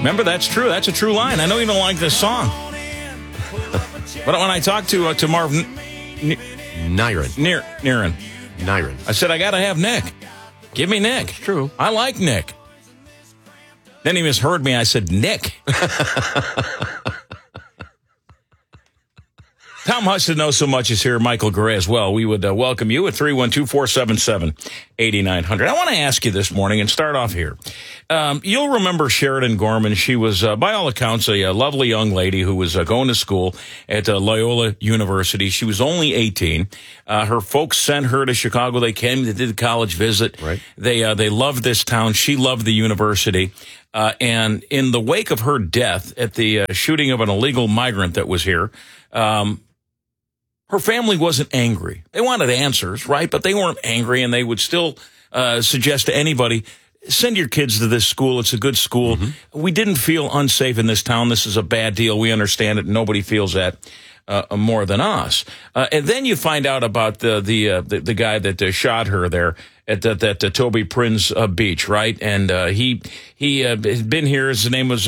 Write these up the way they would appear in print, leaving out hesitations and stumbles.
Remember, that's true. That's a true line. I know you don't like this song. But when I talked to Marv Niren, I said, I got to have Nick. Give me Nick. It's true. I like Nick. Then he misheard me. I said, Nick. Tom Huston knows so much is here. Michael Gray as well. We would welcome you at 312-477-8900. I want to ask you this morning and start off here. You'll remember Sheridan Gorman. She was, by all accounts, a lovely young lady who was going to school at Loyola University. She was only 18. Her folks sent her to Chicago. They came. They did a college visit. Right. They loved this town. She loved the university. And in the wake of her death at the shooting of an illegal migrant that was here, her family wasn't angry. They wanted answers, right? But they weren't angry, and they would still suggest to anybody, send your kids to this school. It's a good school. Mm-hmm. We didn't feel unsafe in this town. This is a bad deal. We understand it. Nobody feels that more than us. And then you find out about the guy that shot her there at that Toby Prince Beach, right? And he had been here. His name was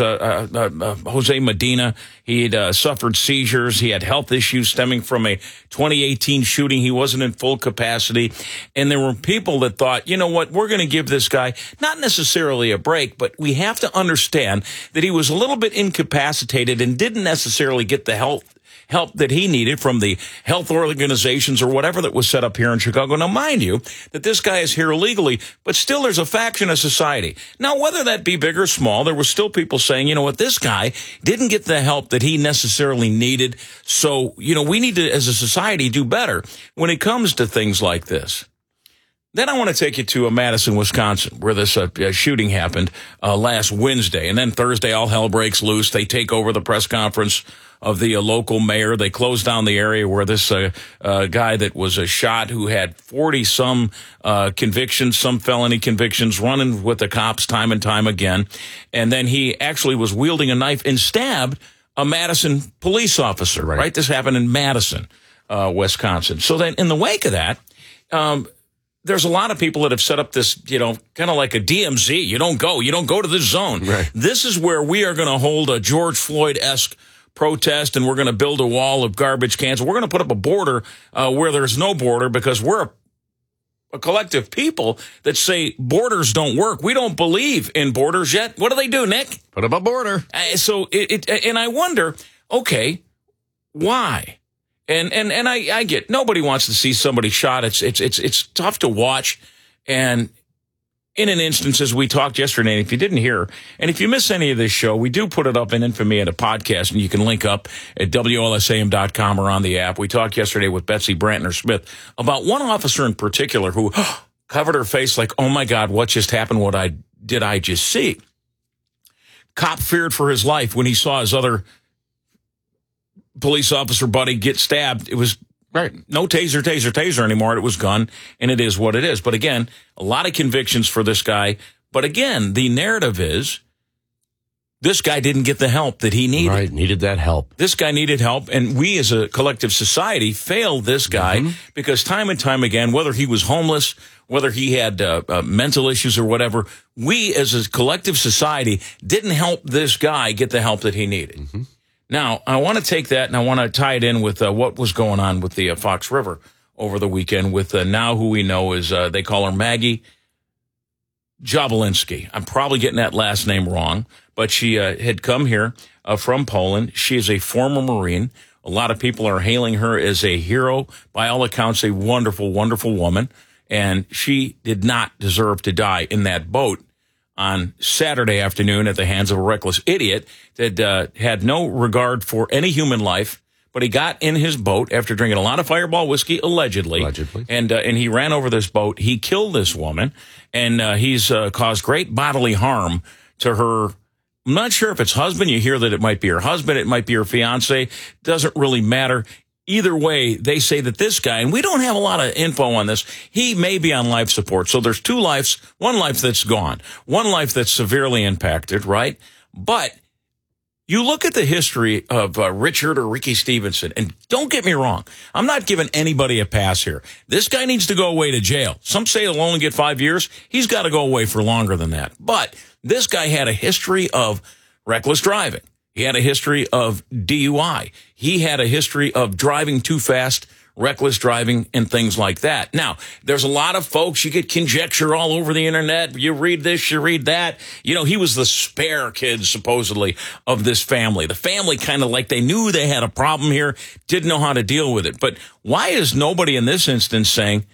Jose Medina. He had suffered seizures. He had health issues stemming from a 2018 shooting. He wasn't in full capacity. And there were people that thought, you know what, we're going to give this guy not necessarily a break, but we have to understand that he was a little bit incapacitated and didn't necessarily get the help that he needed from the health organizations or whatever that was set up here in Chicago. Now, mind you, that this guy is here illegally, but still there's a faction of society. Now, whether that be big or small, there were still people saying, you know what, this guy didn't get the help that he necessarily needed. So, you know, we need to, as a society, do better when it comes to things like this. Then I want to take you to Madison, Wisconsin, where this shooting happened last Wednesday. And then Thursday, all hell breaks loose. They take over the press conference of the local mayor. They close down the area where this guy that was shot, who had 40-some convictions, some felony convictions, running with the cops time and time again. And then he actually was wielding a knife and stabbed a Madison police officer, right? This happened in Madison, Wisconsin. So then in the wake of that, there's a lot of people that have set up this, you know, kind of like a DMZ. You don't go to this zone. Right. This is where we are going to hold a George Floyd-esque protest, and we're going to build a wall of garbage cans. We're going to put up a border where there's no border, because we're a collective people that say borders don't work. We don't believe in borders yet. What do they do, Nick? Put up a border. So and I wonder, okay, why? And I get, nobody wants to see somebody shot. It's tough to watch. And in an instance, as we talked yesterday, and if you didn't hear, and if you miss any of this show, we do put it up in infamy at a podcast, and you can link up at WLSAM.com or on the app. We talked yesterday with Betsy Brantner Smith about one officer in particular who covered her face like, oh my God, what just happened? What did I just see? Cop feared for his life when he saw his other police officer buddy get stabbed. It was no taser anymore. It was gun, and it is what it is. But again, a lot of convictions for this guy. But again, the narrative is this guy didn't get the help that he needed. Right, needed that help. This guy needed help, and we as a collective society failed this guy because time and time again, whether he was homeless, whether he had mental issues or whatever, we as a collective society didn't help this guy get the help that he needed. Mm-hmm. Now, I want to take that and I want to tie it in with what was going on with the Fox River over the weekend with now who we know is, they call her Maggie Jabolinsky. I'm probably getting that last name wrong, but she had come here from Poland. She is a former Marine. A lot of people are hailing her as a hero. By all accounts, a wonderful, wonderful woman. And she did not deserve to die in that boat on Saturday afternoon at the hands of a reckless idiot that had no regard for any human life, but he got in his boat after drinking a lot of Fireball whiskey, allegedly. And he ran over this boat. He killed this woman, and he's caused great bodily harm to her. I'm not sure if it's husband. You hear that it might be her husband. It might be her fiance. Doesn't really matter. Either way, they say that this guy, and we don't have a lot of info on this, he may be on life support. So there's two lives, one life that's gone, one life that's severely impacted, right? But you look at the history of Richard or Ricky Stevenson, and don't get me wrong, I'm not giving anybody a pass here. This guy needs to go away to jail. Some say he'll only get 5 years. He's got to go away for longer than that. But this guy had a history of reckless driving. He had a history of DUI. He had a history of driving too fast, reckless driving, and things like that. Now, there's a lot of folks, you get conjecture all over the internet. You read this, you read that. You know, he was the spare kid, supposedly, of this family. The family kind of like they knew they had a problem here, didn't know how to deal with it. But why is nobody in this instance saying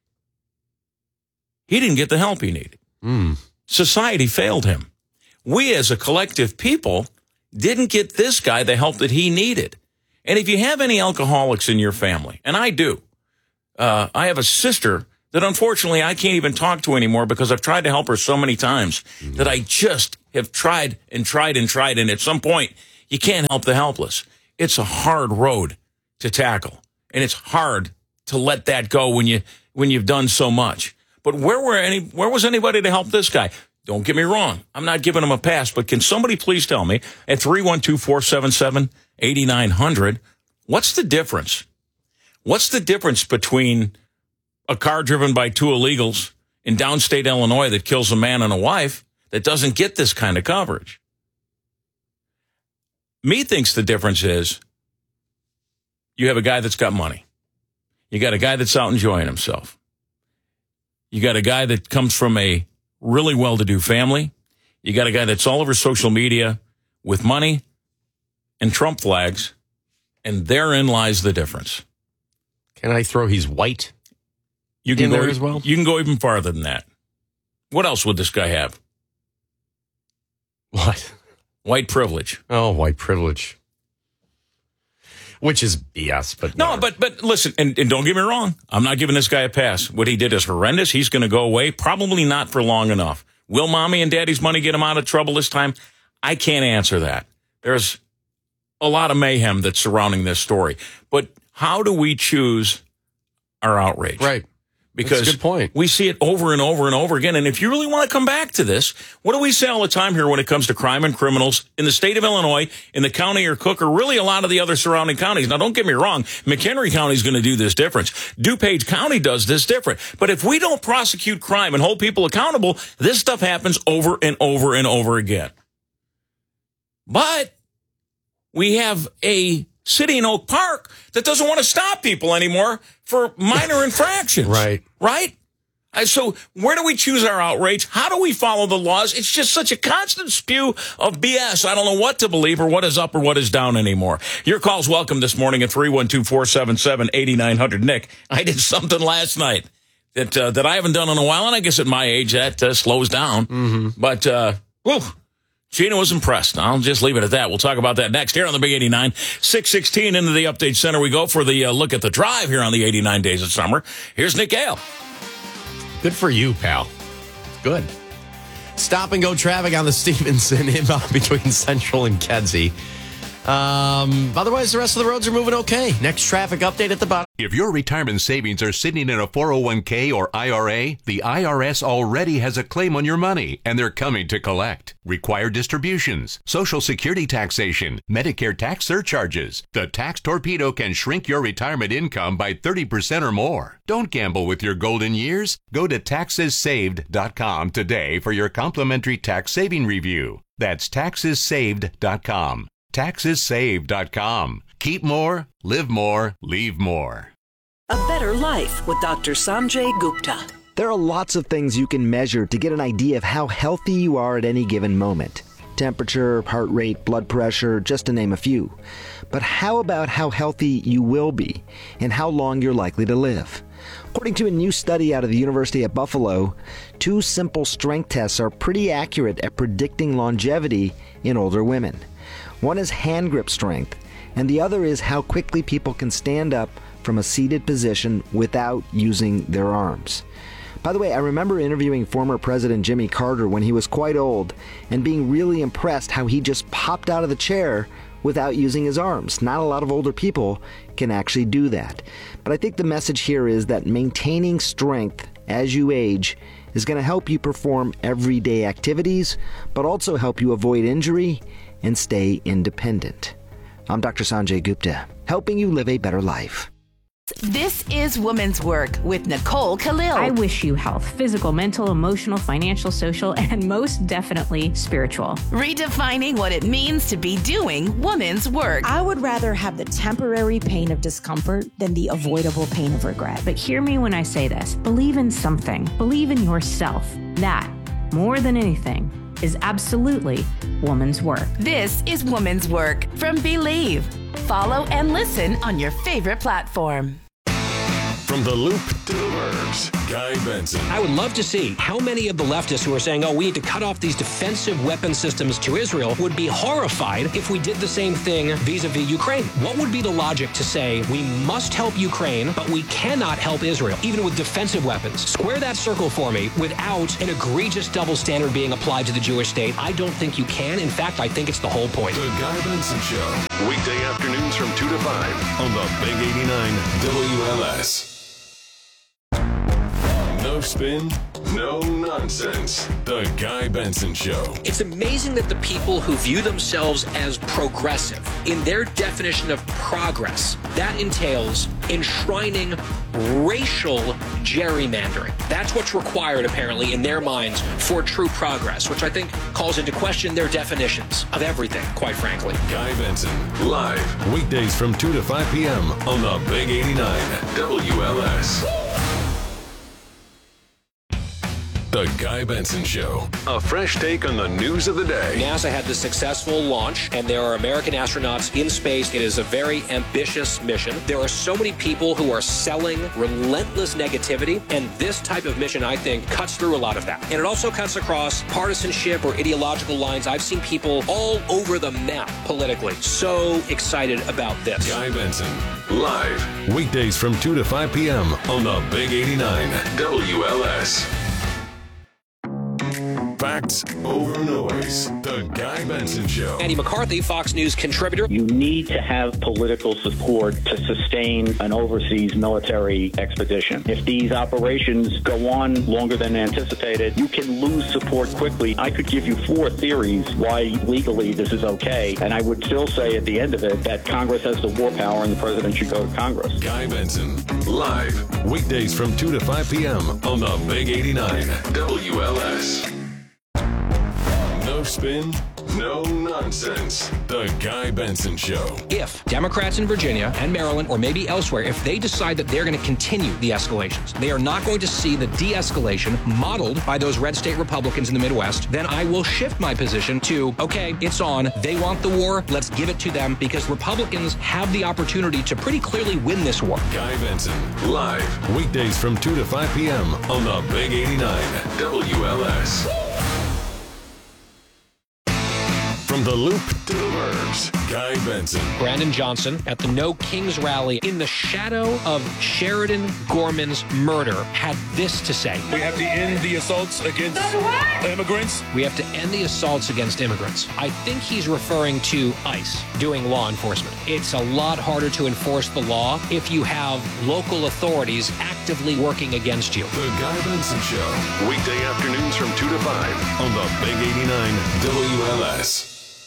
he didn't get the help he needed? Society failed him. We as a collective people didn't get this guy the help that he needed. And if you have any alcoholics in your family, and I do, I have a sister that unfortunately I can't even talk to anymore because I've tried to help her so many times that I just have tried and tried and tried. And at some point, you can't help the helpless. It's a hard road to tackle. And it's hard to let that go when you've done so much. But where was anybody to help this guy? Don't get me wrong. I'm not giving him a pass, but can somebody please tell me at 312-477-8900, what's the difference? What's the difference between a car driven by two illegals in downstate Illinois that kills a man and a wife that doesn't get this kind of coverage? Me thinks the difference is you have a guy that's got money. You got a guy that's out enjoying himself. You got a guy that comes from a really well-to-do family. You got a guy that's all over social media with money and Trump flags, and therein lies the difference. Can I throw he's white you can in go, there as well? You can go even farther than that. What else would this guy have? What? White privilege. Oh, white privilege. Which is BS, but no, but listen, and don't get me wrong. I'm not giving this guy a pass. What he did is horrendous. He's going to go away. Probably not for long enough. Will mommy and daddy's money get him out of trouble this time? I can't answer that. There's a lot of mayhem that's surrounding this story. But how do we choose our outrage? Right. Because that's a good point. We see it over and over and over again. And if you really want to come back to this, what do we say all the time here when it comes to crime and criminals in the state of Illinois, in the county or Cook, or really a lot of the other surrounding counties? Now, don't get me wrong. McHenry County is going to do this different. DuPage County does this different. But if we don't prosecute crime and hold people accountable, this stuff happens over and over and over again. But we have a city in Oak Park that doesn't want to stop people anymore for minor infractions. Right. Right? So where do we choose our outrage? How do we follow the laws? It's just such a constant spew of BS. I don't know what to believe or what is up or what is down anymore. Your call's welcome this morning at 312-477-8900. Nick, I did something last night that I haven't done in a while, and I guess at my age that slows down. Mm-hmm. But, Gina was impressed. I'll just leave it at that. We'll talk about that next here on the Big 89. 6:16 into the Update Center we go for the look at the drive here on the 89 Days of Summer. Here's Nick Gale. Good for you, pal. Good. Stop and go traffic on the Stevenson inbound between Central and Kedzie. Otherwise, the rest of the roads are moving okay. Next traffic update at the bottom. If your retirement savings are sitting in a 401k or IRA, the IRS already has a claim on your money, and they're coming to collect. Required distributions, Social Security taxation, Medicare tax surcharges. The Tax Torpedo can shrink your retirement income by 30% or more. Don't gamble with your golden years. Go to taxessaved.com today for your complimentary tax saving review. That's taxessaved.com. taxessaved.com. Keep more, live more, leave more. A Better Life with Dr. Sanjay Gupta. There are lots of things you can measure to get an idea of how healthy you are at any given moment. Temperature, heart rate, blood pressure, just to name a few. But how about how healthy you will be and how long you're likely to live? According to a new study out of the University of Buffalo, 2 simple strength tests are pretty accurate at predicting longevity in older women. One is hand grip strength, and the other is how quickly people can stand up from a seated position without using their arms. By the way, I remember interviewing former President Jimmy Carter when he was quite old and being really impressed how he just popped out of the chair without using his arms. Not a lot of older people can actually do that. But I think the message here is that maintaining strength as you age is going to help you perform everyday activities, but also help you avoid injury and stay independent. I'm Dr. Sanjay Gupta, helping you live a better life. This is Woman's Work with Nicole Khalil. I wish you health, physical, mental, emotional, financial, social, and most definitely spiritual. Redefining what it means to be doing woman's work. I would rather have the temporary pain of discomfort than the avoidable pain of regret. But hear me when I say this. Believe in something. Believe in yourself. That, more than anything, is absolutely woman's work. This is Woman's Work from Believe. Follow and listen on your favorite platform. From the Loop to the Burbs, Guy Benson. I would love to see how many of the leftists who are saying, we need to cut off these defensive weapon systems to Israel would be horrified if we did the same thing vis-a-vis Ukraine. What would be the logic to say we must help Ukraine, but we cannot help Israel, even with defensive weapons? Square that circle for me without an egregious double standard being applied to the Jewish state. I don't think you can. In fact, I think it's the whole point. The Guy Benson Show. Weekday afternoons from 2 to 5 on the Big 89 WLS. No spin, no nonsense. The Guy Benson Show. It's amazing that the people who view themselves as progressive, in their definition of progress, that entails enshrining racial gerrymandering. That's what's required, apparently, in their minds for true progress, which I think calls into question their definitions of everything, quite frankly. Guy Benson, live, weekdays from 2 to 5 p.m. on the Big 89 WLS. The Guy Benson Show. A fresh take on the news of the day. NASA had the successful launch, and there are American astronauts in space. It is a very ambitious mission. There are so many people who are selling relentless negativity, and this type of mission, I think, cuts through a lot of that. And it also cuts across partisanship or ideological lines. I've seen people all over the map politically so excited about this. Guy Benson, live, weekdays from 2 to 5 p.m. on the Big 89 WLS. Facts over noise. The Guy Benson Show. Andy McCarthy, Fox News contributor. You need to have political support to sustain an overseas military expedition. If these operations go on longer than anticipated, you can lose support quickly. I could give you 4 theories why legally this is okay, and I would still say at the end of it that Congress has the war power and the president should go to Congress. Guy Benson, live, weekdays from 2 to 5 p.m. on the Big 89 WLS. No spin, no nonsense. The Guy Benson Show. If Democrats in Virginia and Maryland, or maybe elsewhere, if they decide that they're going to continue the escalations, they are not going to see the de-escalation modeled by those red state Republicans in the Midwest, then I will shift my position to, okay, it's on. They want the war. Let's give it to them, because Republicans have the opportunity to pretty clearly win this war. Guy Benson, live, weekdays from 2 to 5 p.m. on the Big 89 WLS. From the Loop to the Burbs, Guy Benson. Brandon Johnson at the No Kings rally in the shadow of Sheridan Gorman's murder had this to say. We have to end the assaults against immigrants. We have to end the assaults against immigrants. I think he's referring to ICE doing law enforcement. It's a lot harder to enforce the law if you have local authorities actively working against you. The Guy Benson Show. Weekday afternoons from 2 to 5 on the Big 89 WLS.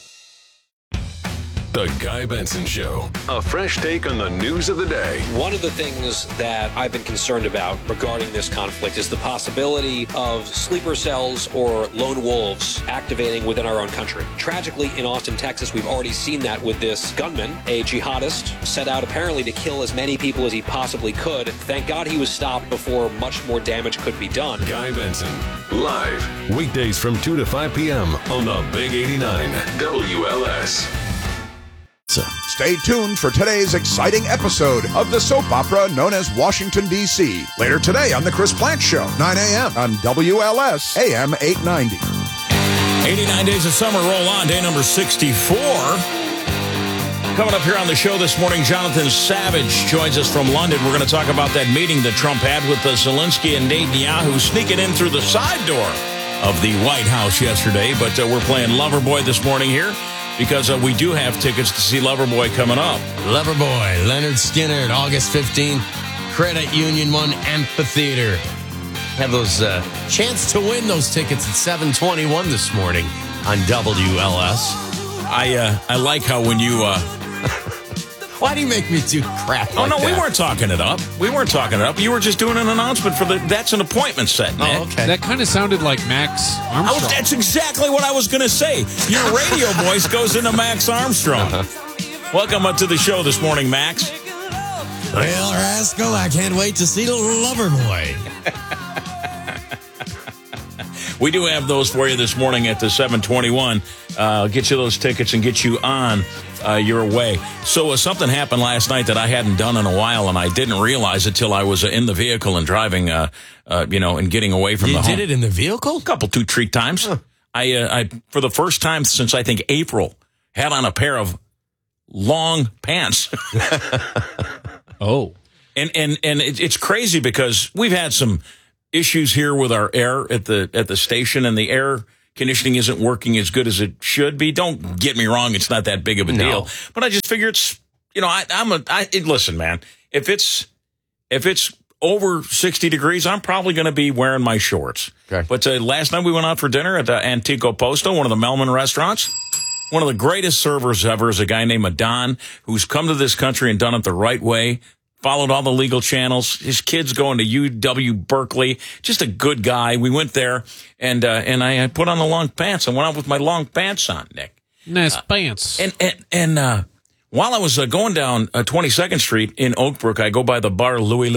The Guy Benson Show. A fresh take on the news of the day. One of the things that I've been concerned about regarding this conflict is the possibility of sleeper cells or lone wolves activating within our own country. Tragically, in Austin, Texas, we've already seen that with this gunman, a jihadist, set out apparently to kill as many people as he possibly could. Thank God he was stopped before much more damage could be done. Guy Benson, live, weekdays from 2 to 5 p.m. on the Big 89 WLS. Stay tuned for today's exciting episode of the soap opera known as Washington, D.C. Later today on The Chris Plante Show, 9 a.m. on WLS AM 890. 89 days of summer roll on, day number 64. Coming up here on the show this morning, Jonathan Savage joins us from London. We're going to talk about that meeting that Trump had with Zelensky and Netanyahu sneaking in through the side door of the White House yesterday. But we're playing Loverboy this morning here, because we do have tickets to see Loverboy coming up. Loverboy, Leonard Skinner, August 15th, Credit Union 1 Amphitheater. Have those chance to win those tickets at 7:21 this morning on WLS. I like how when you Why do you make me do crap Oh, like no, that? we weren't talking it up. We weren't talking it up. You were just doing an announcement for that's an appointment set, man. Oh, okay. That kind of sounded like Max Armstrong. That's exactly what I was going to say. Your radio voice goes into Max Armstrong. Welcome up to the show this morning, Max. Well, Rascal, I can't wait to see the Loverboy. We do have those for you this morning at the 721. Get you those tickets and get you on your way. So something happened last night that I hadn't done in a while, and I didn't realize it till I was in the vehicle and driving, and getting away from the home. You did it in the vehicle? A couple, 2-3 times. Huh. I, for the first time since I think April, had on a pair of long pants. Oh. And it's crazy because we've had some issues here with our air at the station, and the air conditioning isn't working as good as it should be. Don't get me wrong; it's not that big of a deal. But I just figure it's, listen, man. If it's over 60 degrees, I'm probably going to be wearing my shorts. Okay. But last night we went out for dinner at the Antico Posto, one of the Melman restaurants. One of the greatest servers ever is a guy named Adon, who's come to this country and done it the right way. Followed all the legal channels. His kid's going to UW Berkeley. Just a good guy. We went there, and I put on the long pants. I went out with my long pants on, Nick. Nice pants. And while I was going down 22nd Street in Oak Brook, I go by the bar Louis,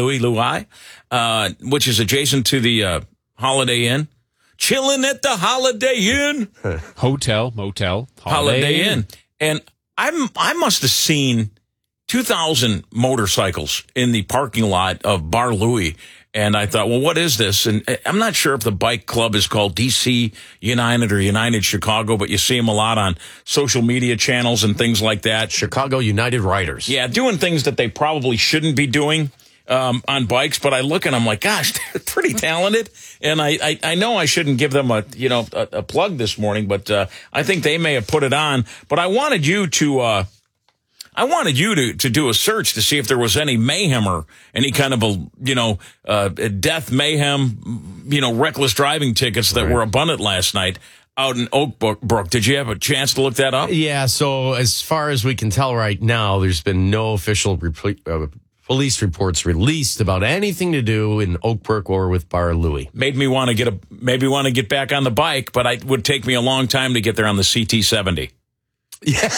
which is adjacent to the Holiday Inn. Chilling at the Holiday Inn. Hotel, motel, Holiday Inn. And I must have seen 2,000 motorcycles in the parking lot of Bar Louie. And I thought, well, what is this? And I'm not sure if the bike club is called DC United or United Chicago, but you see them a lot on social media channels and things like that. Chicago United Riders. Yeah, doing things that they probably shouldn't be doing on bikes. But I look and I'm like, gosh, they're pretty talented. And I know I shouldn't give them a plug this morning, but I think they may have put it on. But I wanted you to do a search to see if there was any mayhem or any kind of death mayhem, reckless driving tickets that were abundant last night out in Oak Brook. Did you have a chance to look that up? Yeah. So as far as we can tell right now, there's been no official police reports released about anything to do in Oak Brook or with Bar Louie. Made me want to get back on the bike, but it would take me a long time to get there on the CT70. Yeah.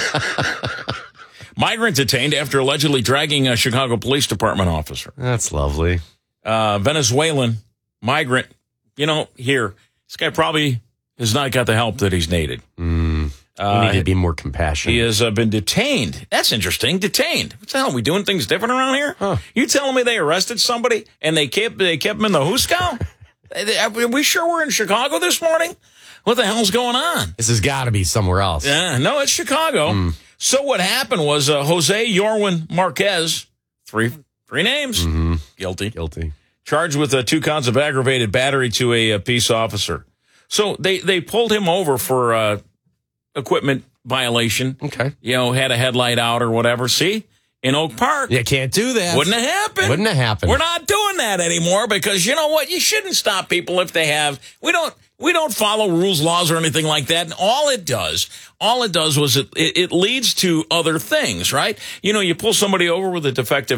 Migrant detained after allegedly dragging a Chicago Police Department officer. That's lovely. Venezuelan migrant. Here, this guy probably has not got the help that he's needed. We need to be more compassionate. He has been detained. That's interesting. Detained. What the hell? Are we doing things different around here? Huh. You telling me they arrested somebody and they kept him in the Huskow? Are we sure we're in Chicago this morning? What the hell's going on? This has got to be somewhere else. Yeah, no, it's Chicago. So what happened was Jose Yorwin Marquez, three names, guilty, charged with 2 counts of aggravated battery to a peace officer. So they pulled him over for equipment violation. Okay, had a headlight out or whatever. See, in Oak Park, you can't do that. Wouldn't have happened. We're not doing that anymore because you know what? You shouldn't stop people if they have. We don't follow rules, laws, or anything like that. And all it does was it leads to other things, right? You pull somebody over with a defective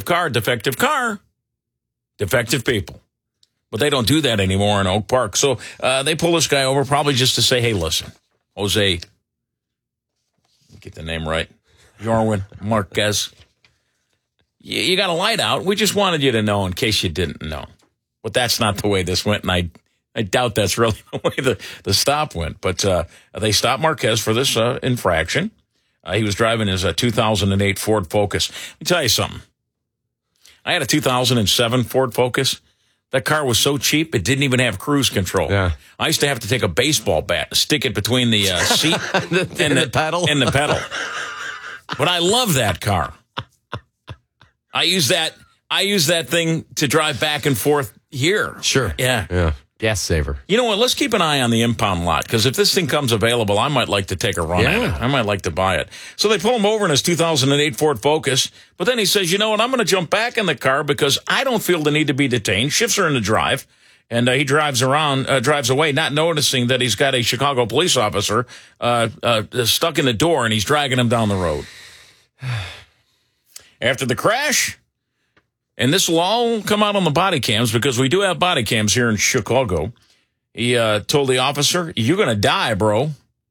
people. But they don't do that anymore in Oak Park. So they pull this guy over probably just to say, hey, listen, Jose, get the name right, Yorwin Marquez, you got a light out. We just wanted you to know in case you didn't know. But that's not the way this went, and I doubt that's really the way the stop went. But they stopped Marquez for this infraction. He was driving his 2008 Ford Focus. Let me tell you something. I had a 2007 Ford Focus. That car was so cheap, it didn't even have cruise control. Yeah. I used to have to take a baseball bat and stick it between the seat and the pedal. And the pedal. But I love that car. I use that thing to drive back and forth here. Sure. Yeah. Gas saver. You know what? Let's keep an eye on the impound lot, because if this thing comes available, I might like to take a run at it. I might like to buy it. So they pull him over in his 2008 Ford Focus, but then he says, you know what? I'm going to jump back in the car because I don't feel the need to be detained. Shifts are in the drive, and he drives away, not noticing that he's got a Chicago police officer stuck in the door, and he's dragging him down the road. after the crash, and this will all come out on the body cams because we do have body cams here in Chicago. He told the officer, "You're going to die, bro."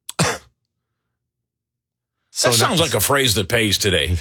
That sounds like a phrase that pays today.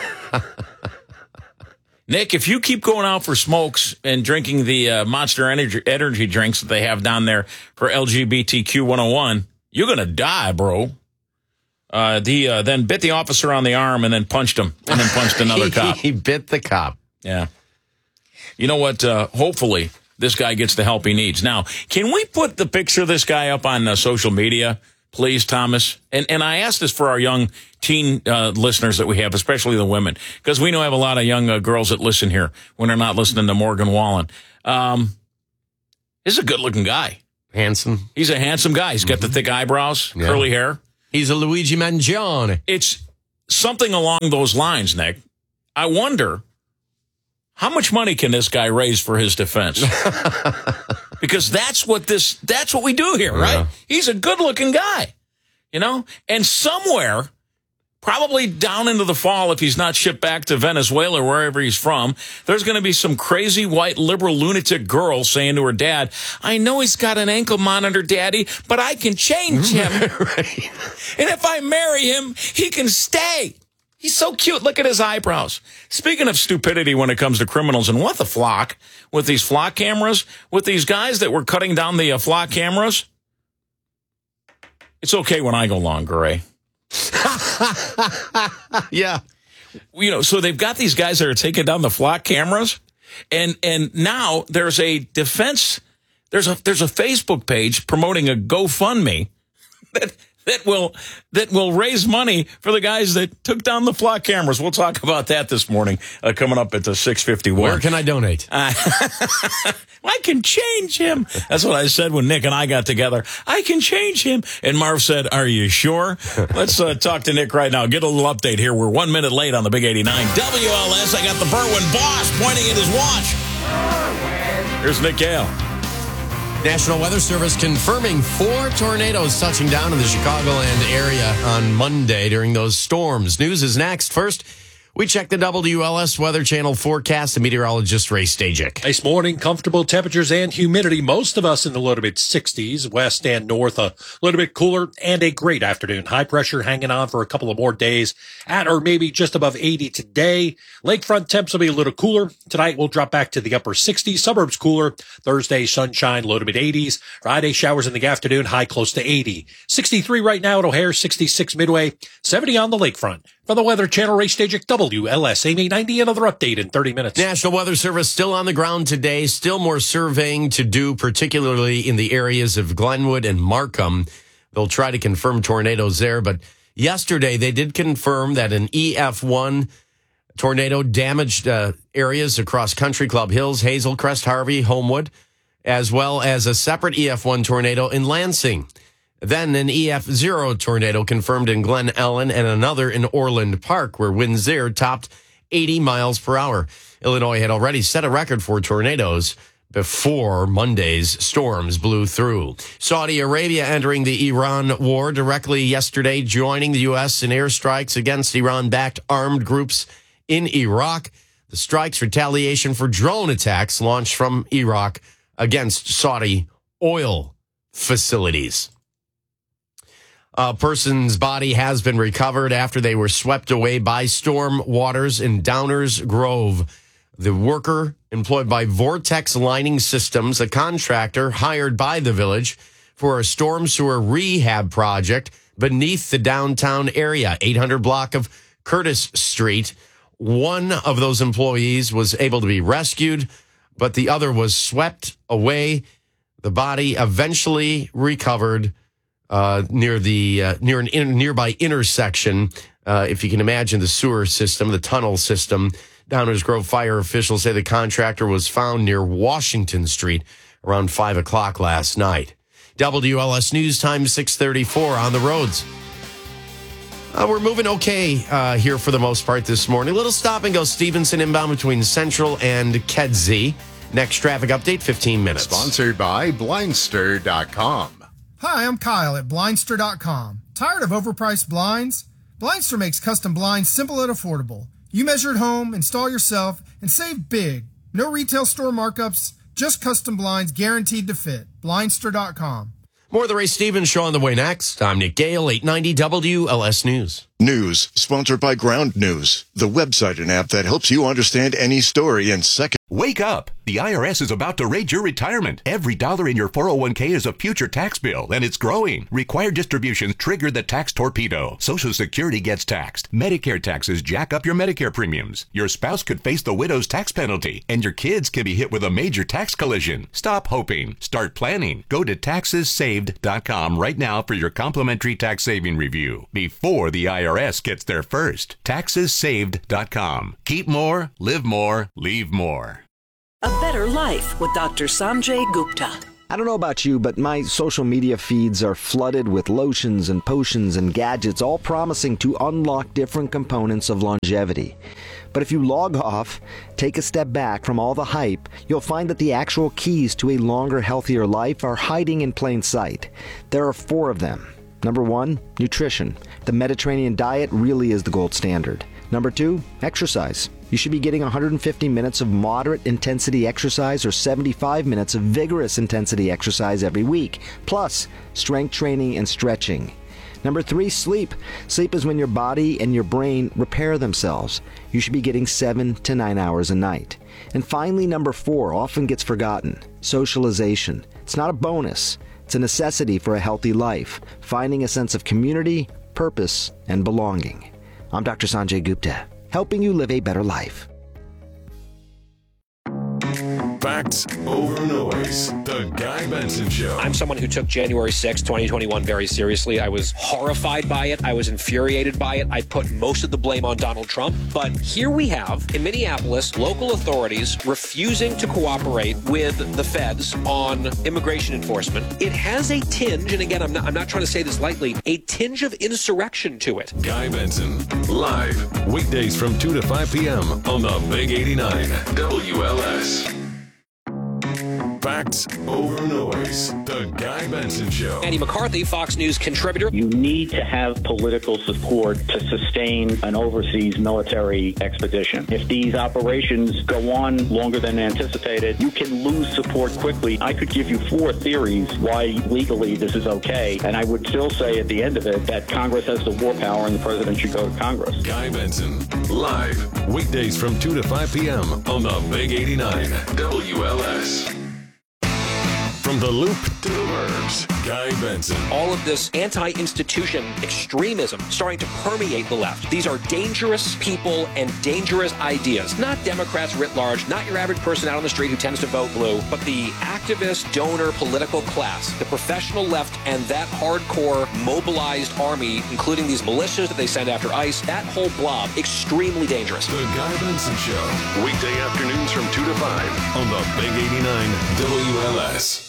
Nick, if you keep going out for smokes and drinking the Monster energy drinks that they have down there for LGBTQ 101, you're going to die, bro. Then bit the officer on the arm and then punched him and then punched another cop. He bit the cop. Yeah. You know what? Hopefully this guy gets the help he needs. Now, can we put the picture of this guy up on social media, please, Thomas? And I asked this for our young teen listeners that we have, especially the women, because we know I have a lot of young girls that listen here when they're not listening to Morgan Wallen. He's a good-looking guy. Handsome. He's a handsome guy. He's got the thick eyebrows, curly hair. He's a Luigi Mangione. It's something along those lines, Nick. I wonder, how much money can this guy raise for his defense? Because that's what we do here, right? Yeah. He's a good-looking guy, you know? And somewhere, probably down into the fall, if he's not shipped back to Venezuela or wherever he's from, there's going to be some crazy white liberal lunatic girl saying to her dad, "I know he's got an ankle monitor, Daddy, but I can change him. Right. And if I marry him, he can stay. He's so cute. Look at his eyebrows." Speaking of stupidity when it comes to criminals, and what the flock, with these flock cameras, with these guys that were cutting down the flock cameras, it's okay when I go long, Gray. Yeah. You know, so they've got these guys that are taking down the flock cameras, and now there's a defense, there's a Facebook page promoting a GoFundMe that will raise money for the guys that took down the flock cameras. We'll talk about that this morning, coming up at the 6:51. Where can I donate? I can change him. That's what I said when Nick and I got together. I can change him. And Marv said, "Are you sure?" Let's talk to Nick right now. Get a little update here. We're 1 minute late on the Big 89. WLS, I got the Berwyn boss pointing at his watch. Here's Nick Gale. National Weather Service confirming 4 tornadoes touching down in the Chicagoland area on Monday during those storms. News is next. First, we check the WLS Weather Channel forecast. The meteorologist Ray Stajic. Nice morning, comfortable temperatures and humidity. Most of us in the low to mid 60s, west and north, a little bit cooler, and a great afternoon. High pressure hanging on for a couple of more days at or maybe just above 80 today. Lakefront temps will be a little cooler. Tonight we'll drop back to the upper 60s. Suburbs cooler. Thursday, sunshine, low to mid 80s. Friday, showers in the afternoon, high close to 80. 63 right now at O'Hare, 66 Midway, 70 on the lakefront. For the Weather Channel, Ray Stajic, WLS, AM 890, another update in 30 minutes. National Weather Service still on the ground today. Still more surveying to do, particularly in the areas of Glenwood and Markham. They'll try to confirm tornadoes there, but yesterday they did confirm that an EF1 tornado damaged areas across Country Club Hills, Hazel Crest, Harvey, Homewood, as well as a separate EF1 tornado in Lansing. Then an EF0 tornado confirmed in Glen Ellen and another in Orland Park, where winds there topped 80 miles per hour. Illinois had already set a record for tornadoes before Monday's storms blew through. Saudi Arabia entering the Iran war directly yesterday, joining the U.S. in airstrikes against Iran-backed armed groups in Iraq. The strikes retaliation for drone attacks launched from Iraq against Saudi oil facilities. A person's body has been recovered after they were swept away by storm waters in Downers Grove. The worker, employed by Vortex Lining Systems, a contractor hired by the village for a storm sewer rehab project beneath the downtown area, 800 block of Curtis Street. One of those employees was able to be rescued, but the other was swept away. The body eventually recovered near an nearby intersection. If you can imagine the sewer system, the tunnel system. Downers Grove fire officials say the contractor was found near Washington Street around 5 o'clock last night. WLS News Time 6:34 on the roads. We're moving okay here for the most part this morning. Little stop and go Stevenson inbound between Central and Kedzie. Next traffic update, 15 minutes. Sponsored by Blindster.com. Hi, I'm Kyle at Blindster.com. Tired of overpriced blinds? Blindster makes custom blinds simple and affordable. You measure at home, install yourself, and save big. No retail store markups, just custom blinds guaranteed to fit. Blindster.com. More of the Ray Stevens Show on the way next. I'm Nick Gale, 890 WLS News. News sponsored by Ground News, the website and app that helps you understand any story in seconds. Wake up! The IRS is about to raid your retirement. Every dollar in your 401k is a future tax bill, and it's growing. Required distributions trigger the tax torpedo. Social Security gets taxed. Medicare taxes jack up your Medicare premiums. Your spouse could face the widow's tax penalty, and your kids can be hit with a major tax collision. Stop hoping. Start planning. Go to taxessaved.com right now for your complimentary tax saving review before the IRS gets there first. Taxessaved.com. Keep more, live more, leave more. A Better Life with Dr. Sanjay Gupta. I don't know about you, but my social media feeds are flooded with lotions and potions and gadgets, all promising to unlock different components of longevity. But if you log off, take a step back from all the hype, you'll find that the actual keys to a longer, healthier life are hiding in plain sight. There are 4 of them. Number 1, nutrition. The Mediterranean diet really is the gold standard. Number 2, exercise. You should be getting 150 minutes of moderate intensity exercise or 75 minutes of vigorous intensity exercise every week, plus strength training and stretching. Number 3, sleep. Sleep is when your body and your brain repair themselves. You should be getting 7 to 9 hours a night. And finally, number 4 often gets forgotten. Socialization. It's not a bonus. It's a necessity for a healthy life, finding a sense of community, purpose, and belonging. I'm Dr. Sanjay Gupta, helping you live a better life. Facts over noise. The Guy Benson Show. I'm someone who took January 6, 2021 very seriously. I was horrified by it. I was infuriated by it. I put most of the blame on Donald Trump. But here we have, in Minneapolis, local authorities refusing to cooperate with the feds on immigration enforcement. It has a tinge, and again, I'm not trying to say this lightly, a tinge of insurrection to it. Guy Benson, live, weekdays from 2 to 5 p.m. on the Big 89 WLS. Facts over noise. The Guy Benson Show. Andy McCarthy, Fox News contributor. You need to have political support to sustain an overseas military expedition. If these operations go on longer than anticipated, you can lose support quickly. I could give you 4 theories why legally this is okay, and I would still say at the end of it that Congress has the war power and the president should go to Congress. Guy Benson, live, weekdays from 2 to 5 p.m. on the Big 89 WLS. From the Loop to the Burbs, Guy Benson. All of this anti-institution extremism starting to permeate the left. These are dangerous people and dangerous ideas. Not Democrats writ large, not your average person out on the street who tends to vote blue, but the activist, donor, political class, the professional left, and that hardcore mobilized army, including these militias that they send after ICE, that whole blob, extremely dangerous. The Guy Benson Show, weekday afternoons from 2 to 5 on the Big 89 WLS.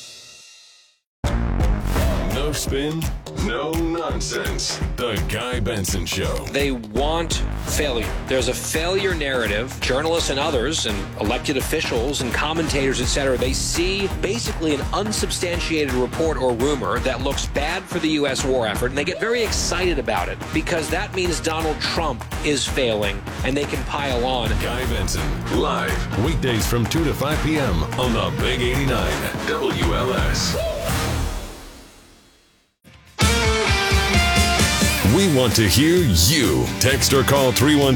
No spin, no nonsense. The Guy Benson Show. They want failure. There's a failure narrative. Journalists and others and elected officials and commentators, etc., they see basically an unsubstantiated report or rumor that looks bad for the U.S. war effort, and they get very excited about it because that means Donald Trump is failing, and they can pile on. Guy Benson, live, weekdays from 2 to 5 p.m. on the Big 89 WLS. We want to hear you. Text or call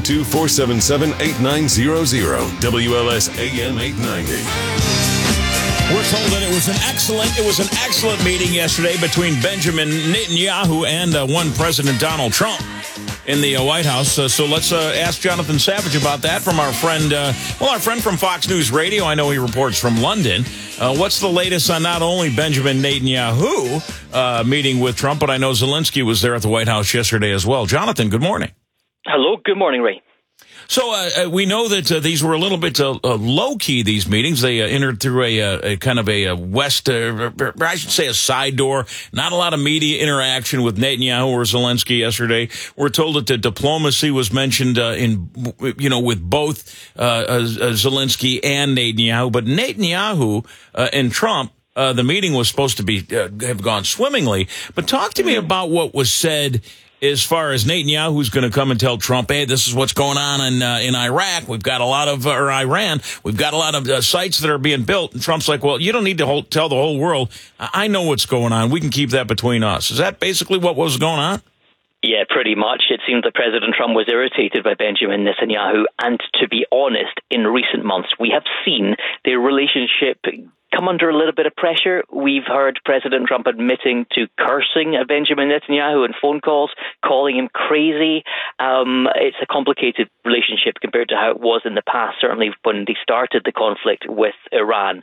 312-477-8900. WLS AM 890. We're told that it was an excellent meeting yesterday between Benjamin Netanyahu and one President Donald Trump in the White House. So let's ask Jonathan Savage about that from our friend, our friend from Fox News Radio. I know he reports from London. What's the latest on not only Benjamin Netanyahu meeting with Trump, but I know Zelensky was there at the White House yesterday as well. Jonathan, good morning. Hello, good morning, Ray. So we know that these were a little bit low-key, these meetings. They entered through a kind of a I should say a side door. Not a lot of media interaction with Netanyahu or Zelensky yesterday. We're told that the diplomacy was mentioned with both Zelensky and Netanyahu. But Netanyahu and Trump, the meeting was supposed to be have gone swimmingly. But talk to me about what was said as far as Netanyahu's going to come and tell Trump, hey, this is what's going on in Iraq. We've got a lot of, or Iran, we've got a lot of sites that are being built. And Trump's like, well, you don't need to tell the whole world. I know what's going on. We can keep that between us. Is that basically what was going on? Yeah, pretty much. It seems that President Trump was irritated by Benjamin Netanyahu. And to be honest, in recent months, we have seen their relationship come under a little bit of pressure. We've heard President Trump admitting to cursing at Benjamin Netanyahu in phone calls, calling him crazy. It's a complicated relationship compared to how it was in the past, certainly when they started the conflict with Iran.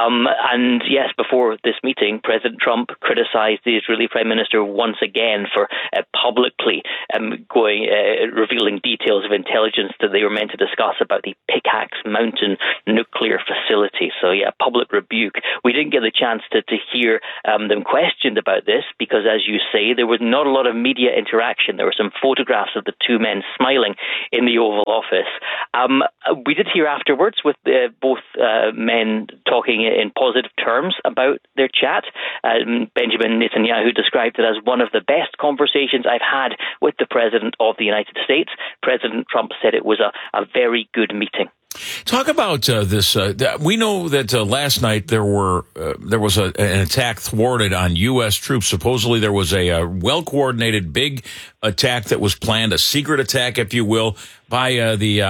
And yes, before this meeting, President Trump criticized the Israeli Prime Minister once again for publicly revealing details of intelligence that they were meant to discuss about the Pickaxe Mountain nuclear facility. So yeah, public rebuke. We didn't get the chance to hear them questioned about this because, as you say, there was not a lot of media interaction. There were some photographs of the two men smiling in the Oval Office. We did hear afterwards with both men talking in positive terms about their chat. Benjamin Netanyahu described it as one of the best conversations I've had with the President of the United States. President Trump said it was a very good meeting. Talk about this. We know that last night there was an attack thwarted on U.S. troops. Supposedly there was a well-coordinated big attack that was planned, a secret attack, if you will, by the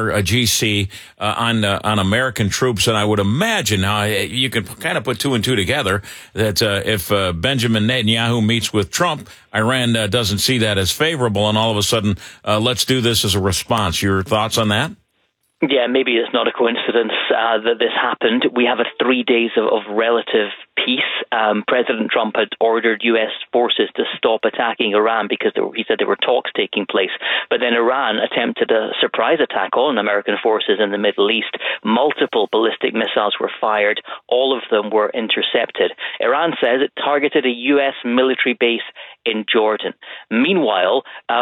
IRGC on American troops. And I would imagine now you can kind of put two and two together that if Benjamin Netanyahu meets with Trump, Iran doesn't see that as favorable, and all of a sudden let's do this as a response. Your thoughts on that? Yeah, maybe it's not a coincidence that this happened. We have 3 days of relative peace. President Trump had ordered U.S. forces to stop attacking Iran because he said there were talks taking place. But then Iran attempted a surprise attack on American forces in the Middle East. Multiple ballistic missiles were fired. All of them were intercepted. Iran says it targeted a U.S. military base in Jordan. Meanwhile,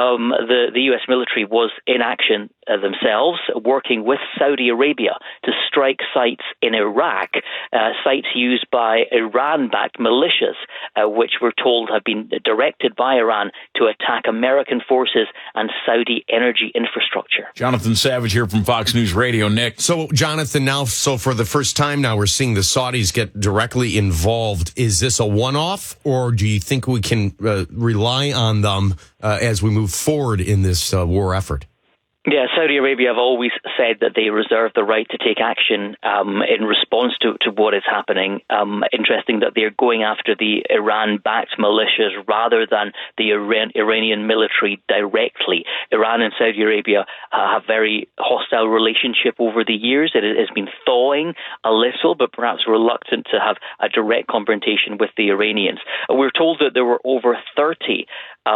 the U.S. military was in action themselves, working with Saudi Arabia to strike sites in Iraq, sites used by Iran-backed militias, which we're told have been directed by Iran to attack American forces and Saudi energy infrastructure. Jonathan Savage here from Fox News Radio. Nick. So, Jonathan, so for the first time now we're seeing the Saudis get directly involved. Is this a one-off, or do you think we can rely on them as we move forward in this war effort? Yeah, Saudi Arabia have always said that they reserve the right to take action in response to what is happening. Interesting that they're going after the Iran-backed militias rather than the Iranian military directly. Iran and Saudi Arabia have very hostile relationship over the years. It has been thawing a little, but perhaps reluctant to have a direct confrontation with the Iranians. We're told that there were over 30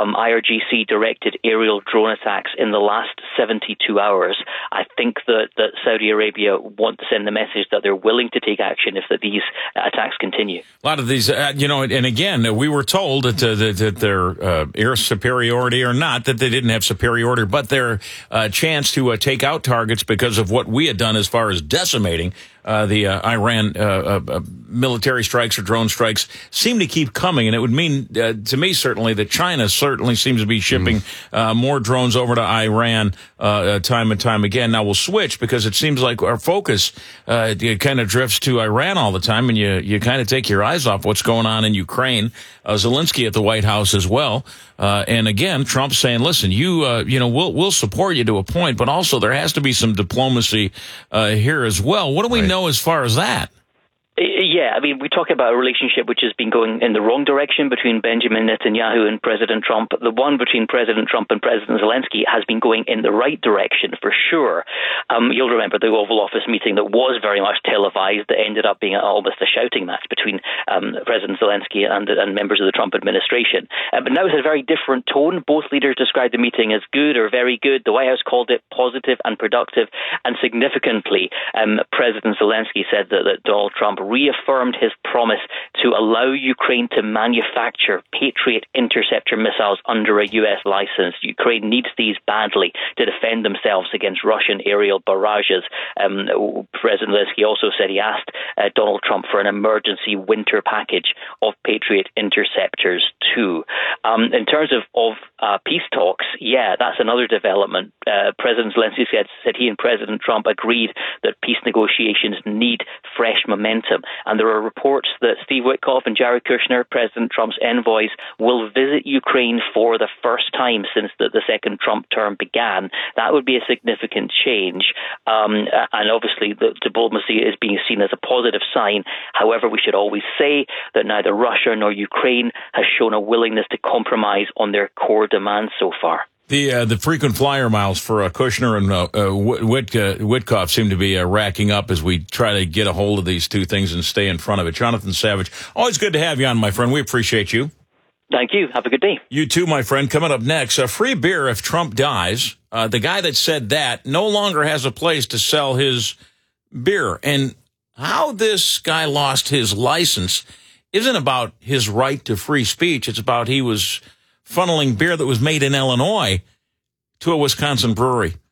IRGC-directed aerial drone attacks in the last 72 hours. I think that Saudi Arabia want to send the message that they're willing to take action if these attacks continue. A lot of these, and again, we were told that their air superiority or not, that they didn't have superiority, but their chance to take out targets because of what we had done as far as decimating the Iran military strikes or drone strikes seem to keep coming. And it would mean, to me, certainly, that China certainly seems to be shipping more drones over to Iran time and time again. Now we'll switch because it seems like our focus kind of drifts to Iran all the time, and you kind of take your eyes off what's going on in Ukraine. Zelensky at the White House as well. And again, Trump saying, listen, we'll support you to a point, but also there has to be some diplomacy here as well. What do we know as far as that? Yeah, I mean, we talk about a relationship which has been going in the wrong direction between Benjamin Netanyahu and President Trump. The one between President Trump and President Zelensky has been going in the right direction, for sure. You'll remember the Oval Office meeting that was very much televised, that ended up being almost a shouting match between President Zelensky and members of the Trump administration. But now it's a very different tone. Both leaders described the meeting as good or very good. The White House called it positive and productive. And significantly, President Zelensky said that Donald Trump reaffirmed his promise to allow Ukraine to manufacture Patriot interceptor missiles under a U.S. license. Ukraine needs these badly to defend themselves against Russian aerial barrages. President Zelensky also said he asked Donald Trump for an emergency winter package of Patriot interceptors too. In terms of peace talks, that's another development. President Zelensky said he and President Trump agreed that peace negotiations need fresh momentum. And there are reports that Steve Witkoff and Jared Kushner, President Trump's envoys, will visit Ukraine for the first time since the second Trump term began. That would be a significant change. And obviously the diplomacy is being seen as a positive sign. However, we should always say that neither Russia nor Ukraine has shown a willingness to compromise on their core demands so far. The frequent flyer miles for Kushner and Witkoff seem to be racking up as we try to get a hold of these two things and stay in front of it. Jonathan Savage, always good to have you on, my friend. We appreciate you. Thank you. Have a good day. You too, my friend. Coming up next, free beer if Trump dies. The guy that said that no longer has a place to sell his beer. And how this guy lost his license isn't about his right to free speech. It's about he was funneling beer that was made in Illinois to a Wisconsin brewery.